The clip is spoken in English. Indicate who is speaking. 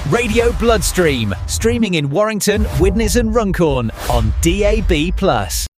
Speaker 1: Radio Bloodstream, streaming in Warrington, Widnes and Runcorn on DAB+.